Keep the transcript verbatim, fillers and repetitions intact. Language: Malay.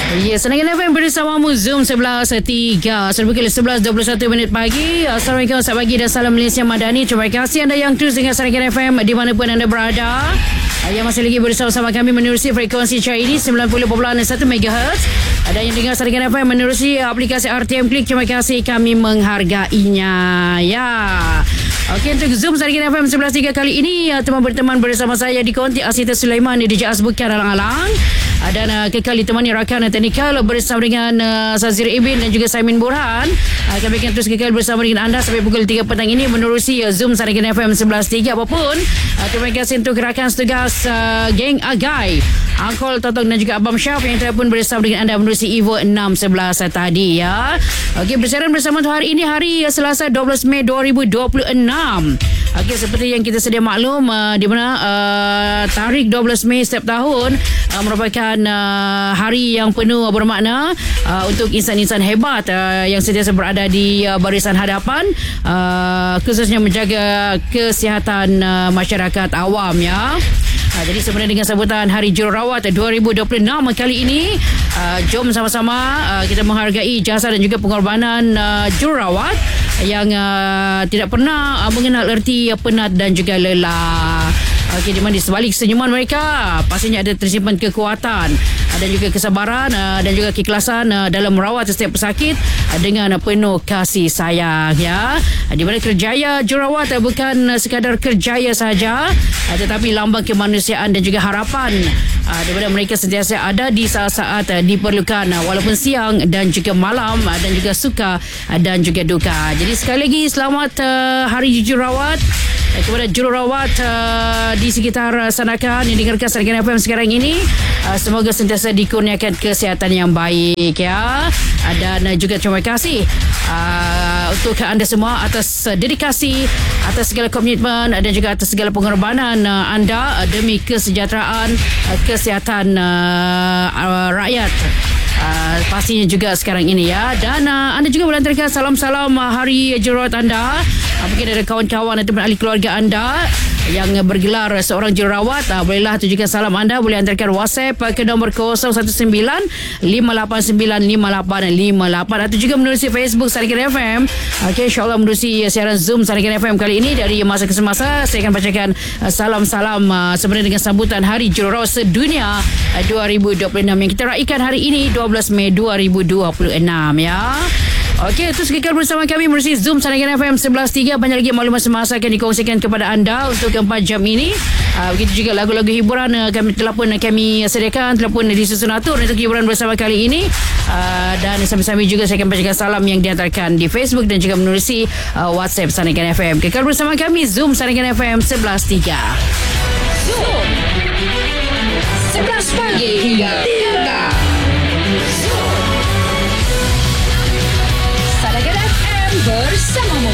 Ya, Senangan F M bersamamu Zoom sebelas tiga. Serba sebelas dua puluh satu minit pagi. Assalamualaikum, selamat pagi dan salam Malaysia Madani. Terima kasih anda yang terus dengan Senangan F M di mana pun anda berada. Yang masih lagi bersama-sama kami menerusi frekuensi cara ini sembilan puluh perpuluhan satu megahertz. Ada yang dengar Senangan F M menerusi aplikasi R T M Klik. Terima kasih, kami menghargainya. Ya. Okey, untuk Zoom Senangan F M sebelas tiga kali ini teman berteman bersama saya di Konti Asita Sulaiman di D J Azbukan Alang-Alang. Dan uh, kekal ditemani rakan teknikal bersama dengan uh, Sazir Ibin dan juga Saimin Burhan. Uh, kami akan terus kekal bersama dengan anda sampai pukul tiga petang ini menerusi uh, Zoom Senangan F M sebelas tiga. Apapun, uh, terima kasih untuk rakan setugas uh, geng Agai, Angkol Totong dan juga Abang Syaf yang telah pun bersama dengan anda menerusi Evo enam sebelas tadi ya. Okey, bersiaran bersama untuk hari ini, hari uh, Selasa dua belas Mei dua ribu dua puluh enam. Okey, seperti yang kita sedia maklum, uh, di mana uh, tarikh dua belas Mei setiap tahun uh, merupakan uh, hari yang penuh bermakna uh, untuk insan-insan hebat uh, yang sentiasa berada di uh, barisan hadapan, uh, khususnya menjaga kesihatan uh, masyarakat awam ya. Uh, jadi sebenarnya dengan sambutan Hari Jururawat dua ribu dua puluh enam kali ini, uh, jom sama-sama uh, kita menghargai jasa dan juga pengorbanan uh, jururawat yang uh, tidak pernah uh, mengenal erti uh, penat dan juga lelah. Okey, di mana di sebalik senyuman mereka pastinya ada tersimpan kekuatan dan juga kesabaran dan juga keikhlasan dalam merawat setiap pesakit dengan penuh kasih sayang ya. Di mana kerjaya jururawat bukan sekadar kerjaya sahaja, tetapi lambang kemanusiaan dan juga harapan, di mana mereka sentiasa ada di saat-saat diperlukan walaupun siang dan juga malam dan juga suka dan juga duka. Jadi sekali lagi selamat Hari Jururawat kepada jururawat uh, di sekitar Sanakan yang dengarkan Senangan F M sekarang ini. Uh, semoga sentiasa dikurniakan kesihatan yang baik ya. Uh, dan uh, juga terima kasih uh, untuk anda semua atas uh, dedikasi, atas segala komitmen uh, dan juga atas segala pengorbanan uh, anda uh, demi kesejahteraan, uh, kesihatan uh, uh, rakyat. Uh, pastinya juga sekarang ini ya. Dan uh, anda juga boleh hantarkan salam-salam uh, Hari Jururawat anda. Uh, mungkin ada kawan-kawan ataupun ahli keluarga anda yang uh, bergelar seorang jururawat, uh, bolehlah tunjukkan salam anda. Boleh hantarkan WhatsApp uh, ke nombor kosong satu sembilan lima lapan sembilan lima lapan lima lapan atau juga menerusi Facebook Senangan F M. Okey, insyaAllah menerusi uh, siaran Zoom Senangan F M kali ini. Dari masa ke semasa saya akan bacakan uh, salam-salam uh, sebenarnya dengan sambutan Hari Jururawat Sedunia uh, dua ribu dua puluh enam yang kita raikan hari ini dua belas Mei dua ribu dua puluh enam ya. Okey, terus kekal bersama kami menerusi Zoom Senangan F M sebelas tiga. Banyak lagi maklumat semasa akan dikongsikan kepada anda untuk empat jam ini. Uh, begitu juga lagu-lagu hiburan uh, kami telah pun kami sediakan, telah pun disusun atur untuk hiburan bersama kali ini. Uh, dan sambil-sambil juga saya akan bacakan salam yang dihantarkan di Facebook dan juga menerusi uh, WhatsApp Senangan F M. Kekal bersama kami Zoom Senangan F M sebelas tiga. Zoom sebelas pagi hingga tiga. Zoom Senangan F M bersamamu.